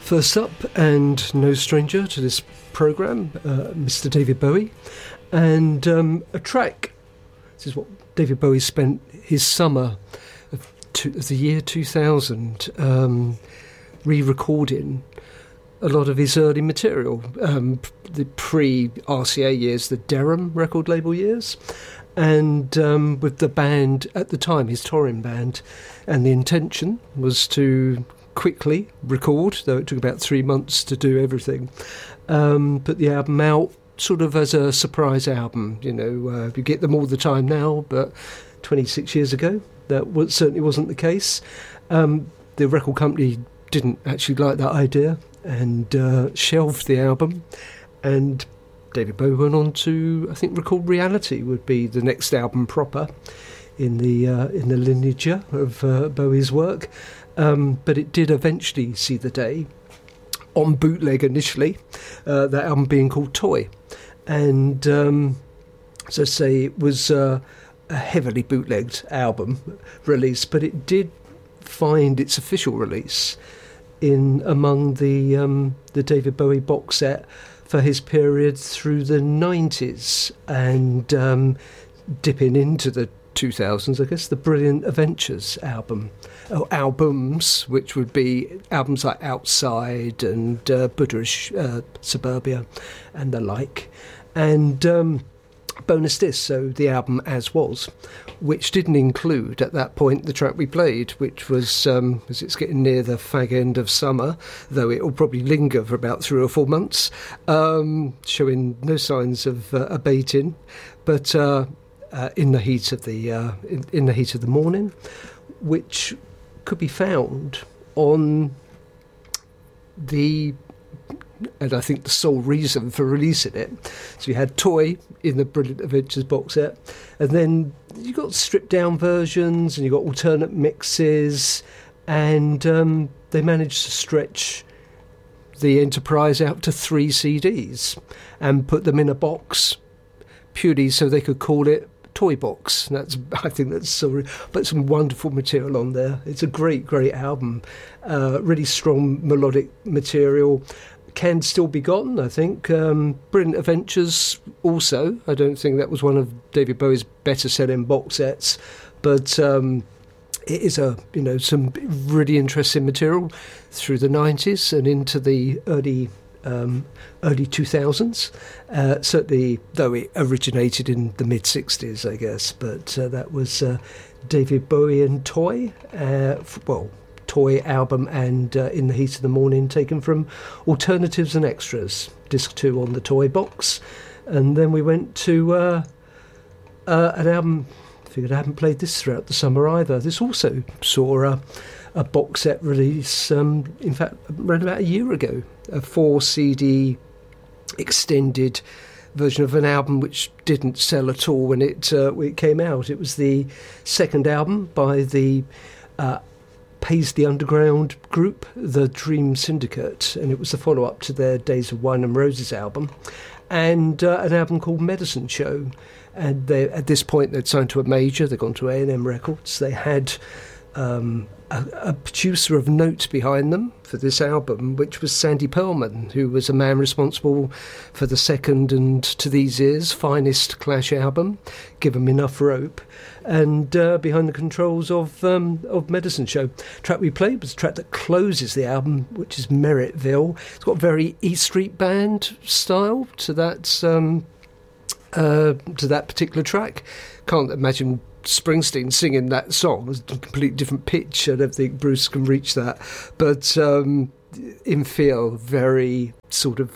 First up, and no stranger to this programme, Mr. David Bowie, and a track. This is what David Bowie spent his summer of the year 2000 re-recording a lot of his early material, the pre-RCA years, the Derham record label years, and with the band at the time, his touring band, and the intention was to quickly record, though it took about 3 months to do everything, put the album out sort of as a surprise album. You get them all the time now, but 26 years ago that certainly wasn't the case. The record company didn't actually like that idea and shelved the album, and David Bowie went on to, I think, record Reality would be the next album proper in the lineage of Bowie's work. But it did eventually see the day on bootleg initially, that album being called Toy. And as I say, it was a heavily bootlegged album release, but it did find its official release in among the David Bowie box set for his period through the 90s and dipping into the 2000s, I guess, the Brilliant Adventures albums, which would be albums like Outside and Buddha-ish Suburbia and the like, and bonus disc, so the album As Was, which didn't include at that point the track we played, which was, as it's getting near the fag end of summer, though it will probably linger for about 3 or 4 months, showing no signs of abating, but in the heat of the morning, which could be found on and I think the sole reason for releasing it. So you had Toy in the Brilliant Adventures box set, and then you got stripped down versions, and you got alternate mixes, and they managed to stretch the enterprise out to 3 CDs and put them in a box purely so they could call it Toy Box. I think that's so, but some wonderful material on there. It's a great album, really strong melodic material. Can still be gotten, I think. Brilliant Adventures also. I don't think that was one of David Bowie's better selling box sets, but it is some really interesting material through the 90s and into the early 2000s, certainly, though it originated in the mid-60s, I guess, but that was David Bowie and Toy, Toy album and In the Heat of the Morning, taken from Alternatives and Extras, disc 2 on the Toy box. And then we went to an album, I figured I hadn't played this throughout the summer either. This also saw a box set release, in fact, around about a year ago, a 4 CD extended version of an album which didn't sell at all when it came out. It was the second album by the Paisley Underground group, the Dream Syndicate, and it was the follow-up to their Days of Wine and Roses album, and an album called Medicine Show. And at this point they'd signed to a major, they'd gone to A&M Records. They had a producer of note behind them for this album, which was Sandy Pearlman, who was a man responsible for the second and, to these ears, finest Clash album, Give 'Em Enough Rope, and behind the controls of Medicine Show. The track we played was a track that closes the album, which is Merrittville. It's got very E Street Band style to that particular track. Can't imagine Springsteen singing that song. It's a completely different pitch. I don't think Bruce can reach that, but in feel very sort of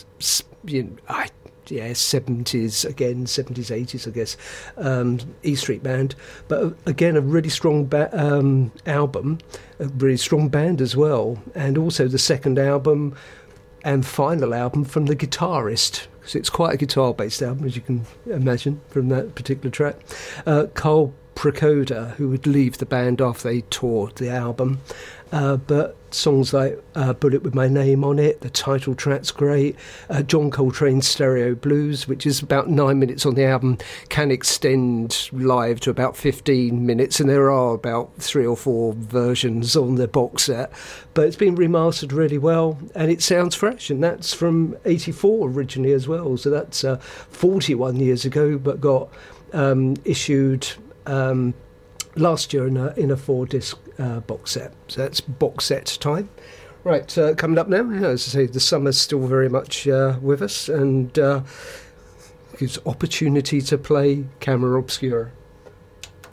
70s again, 70s 80s I guess, E Street Band, but again a really strong album, a really strong band as well, and also the second album and final album from the guitarist. So it's quite a guitar-based album, as you can imagine from that particular track. Carl Prakoda, who would leave the band after they toured the album. But songs like Bullet With My Name on it, the title track's great. John Coltrane's Stereo Blues, which is about 9 minutes on the album, can extend live to about 15 minutes, and there are about 3 or 4 versions on the box set. But it's been remastered really well, and it sounds fresh, and that's from 84 originally as well, so that's 41 years ago, but got issued last year in a 4-disc box set. So that's box set time. Right, coming up now, as I say, the summer's still very much with us, and gives opportunity to play Camera Obscura.